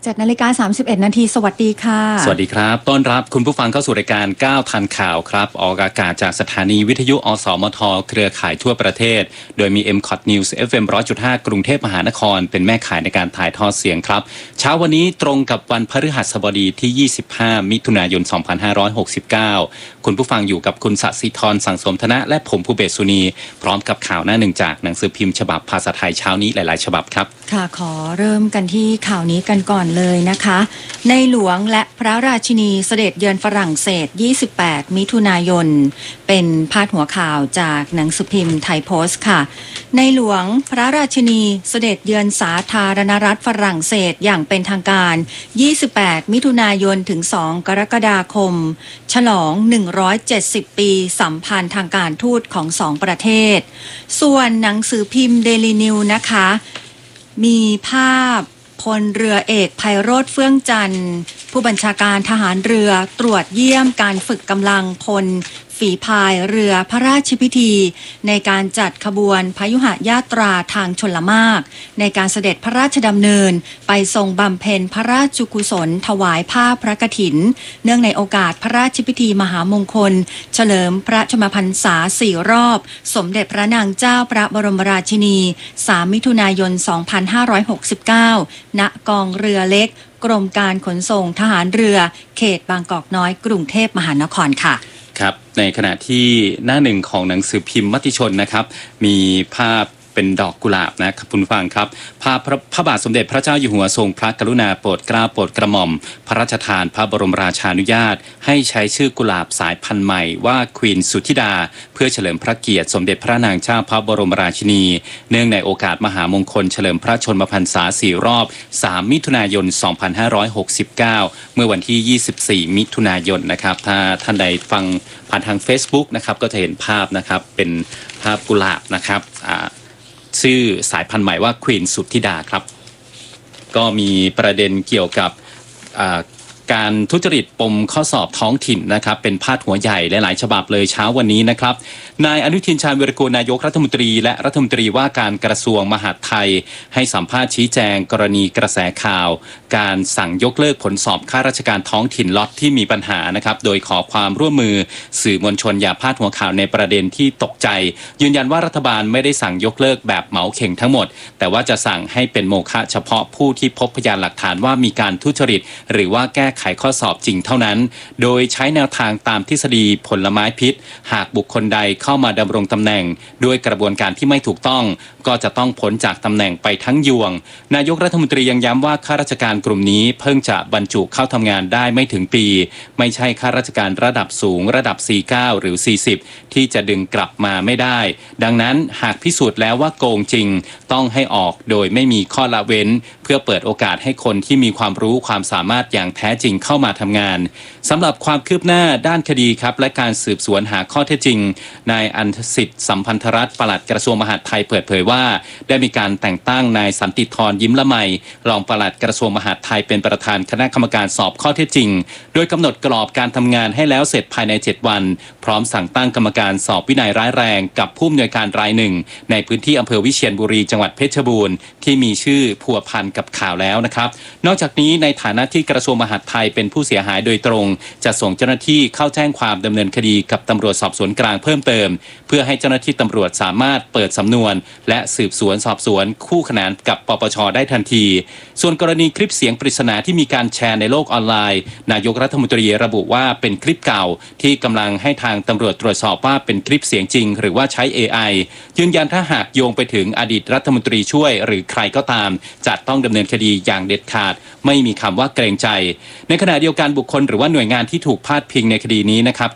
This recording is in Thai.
7:31 นาทีสวัสดีค่ะสวัสดีครับต้อนรับคุณผู้ฟังเข้าสู่รายการ9ทันข่าวครับออกอากาศจากสถานีวิทยุอสมทเครือข่ายทั่วประเทศโดยมี MCOT News FM 100.5 กรุงเทพมหานครเป็นแม่ข่ายในการถ่ายทอดเสียงครับเช้าวันนี้ตรงกับวันพฤหัสบดีที่25มิถุนายน2569คุณผู้ฟังอยู่กับคุณศศิธรสังสมธนะและผมภูเบศสุนีพร้อมกับข่าวหน้าหนึ่งจากหนังสือพิมพ์ฉบับภาษาไทยเช้านี้หลายๆฉบับครับค่ะขอเริ่มกันที่ข่าวนี้กันก่อนเลยนะคะในหลวงและพระราชินีเสด็จเยือนฝรั่งเศส28มิถุนายนเป็นพาดหัวข่าวจากหนังสือพิมพ์ไทยโพสต์ค่ะในหลวงพระราชินีเสด็จเยือนสาธารณรัฐฝรั่งเศสอย่างเป็นทางการ28มิถุนายนถึง2กรกฎาคมฉลอง170ปีสัมพันธ์ทางการทูตของ2ประเทศส่วนหนังสือพิมพ์เดลินิวนะคะมีภาพพลเรือเอกไพโรจน์เฟื่องจันทร์ผู้บัญชาการทหารเรือตรวจเยี่ยมการฝึกกำลังพลฝีพายเรือพระราชพิธีในการจัดขบวนพยุหญาตราทางชลมารในการเสด็จพระราชดำเนินไปทรงบำเพ็ญพระราชกุศลถวายผ้าพระกฐินเนื่องในโอกาสพระราชพิธีมหามงคลเฉลิมพระชนมพรรษา4รอบสมเด็จพระนางเจ้าพระบรมราชินี3มิถุนายน2569ณกองเรือเล็กกรมการขนส่งทหารเรือเขตบางกอกน้อยกรุงเทพมหานครค่ะครับในขณะที่หน้าหนึ่งของหนังสือพิมพ์มติชนนะครับมีภาพเป็นดอกกุหลาบนะครับคุณผู้ฟังครับภาพพระบาทสมเด็จพระเจ้าอยู่หัวทรงพระกรุณาโปรดเกล้าโปรดกระหม่อมพระราชทานพระบรมราชานุญาตให้ใช้ชื่อกุหลาบสายพันธุ์ใหม่ว่าควีนสุทธิดาเพื่อเฉลิมพระเกียรติสมเด็จพระนางเจ้าพระบรมราชินีเนื่องในโอกาสมหามงคลเฉลิมพระชนมพรรษา4รอบ3มิถุนายน2569เมื่อวันที่24มิถุนายนนะครับถ้าท่านใดฟังผ่านทาง Facebook นะครับก็จะเห็นภาพนะครับเป็นภาพกุหลาบนะครับชื่อสายพันธุ์ใหม่ว่าควีนสุทธิดาครับก็มีประเด็นเกี่ยวกับการทุจริตปมข้อสอบท้องถิ่นนะครับเป็นพาดหัวใหญ่หลายๆฉบับเลยเช้าวันนี้นะครับนายอนุทินชาญวิรากูลนายกรัฐมนตรีและรัฐมนตรีว่าการกระทรวงมหาดไทยให้สัมภาษณ์ชี้แจงกรณีกระแสข่าวการสั่งยกเลิกผลสอบข้าราชการท้องถิ่นล็อตที่มีปัญหานะครับโดยขอความร่วมมือสื่อมวลชนอย่าพาดหัวข่าวในประเด็นที่ตกใจยืนยันว่ารัฐบาลไม่ได้สั่งยกเลิกแบบเหมาเข่งทั้งหมดแต่ว่าจะสั่งให้เป็นโมฆะเฉพาะผู้ที่พบพยานหลักฐานว่ามีการทุจริตหรือว่าแก้ไขข้อสอบจริงเท่านั้นโดยใช้แนวทางตามทฤษฎีผลไม้พิษหากบุคคลใดเข้ามาดำรงตำแหน่งด้วยกระบวนการที่ไม่ถูกต้องก็จะต้องพ้นจากตำแหน่งไปทั้งยวงนายกรัฐมนตรียังย้ำว่าข้าราชการกลุ่มนี้เพิ่งจะบรรจุเข้าทำงานได้ไม่ถึงปีไม่ใช่ข้าราชการระดับสูงระดับ 49 หรือ 40 ที่จะดึงกลับมาไม่ได้ดังนั้นหากพิสูจน์แล้วว่าโกงจริงต้องให้ออกโดยไม่มีข้อละเว้นเพื่อเปิดโอกาสให้คนที่มีความรู้ความสามารถอย่างแท้จริงเข้ามาทำงานสำหรับความคืบหน้าด้านคดีครับและการสืบสวนหาข้อเท็จจริงนายอันสิทธิ์สัมพันธรัตน์ปลัดกระทรวงมหาดไทยเปิดเผยว่าได้มีการแต่งตั้งนายสันติธรยิ้มละไมรองปลัดกระทรวงมหาดไทยเป็นประธานคณะกรรมการสอบข้อเท็จจริงโดยกำหนดกรอบการทำงานให้แล้วเสร็จภายใน7วันพร้อมสั่งตั้งกรรมการสอบวินัยร้ายแรงกับผู้อำนวยการรายหนึ่งในพื้นที่อำเภอวิเชียรบุรีจังหวัดเพชรบูรณ์ที่มีชื่อพัวพันกับข่าวแล้วนะครับนอกจากนี้ในฐานะที่กระทรวงมหาดไทยเป็นผู้เสียหายโดยตรงจะส่งเจ้าหน้าที่เข้าแจ้งความดำเนินคดีกับตำรวจสอบสวนกลางเพิ่มเติมเพื่อให้เจ้าหน้าที่ตำรวจสามารถเปิดสำนวนและสืบสวนสอบสวนคู่ขนานกับปปช.ได้ทันทีส่วนกรณีคลิปเสียงปริศนาที่มีการแชร์ในโลกออนไลน์นายกรัฐมนตรีระบุว่าเป็นคลิปเก่าที่กำลังให้ทางตำรวจตรวจสอบว่าเป็นคลิปเสียงจริงหรือว่าใช้ AI ยืนยันถ้าหากโยงไปถึงอดีตรัฐมนตรีช่วยหรือใครก็ตามจะต้องดำเนินคดีอย่างเด็ดขาดไม่มีคำว่าเกรงใจในขณะเดียวกันบุคคลหรือว่าหน่วยงานที่ถูกพาดพิงในคดีนี้นะครับ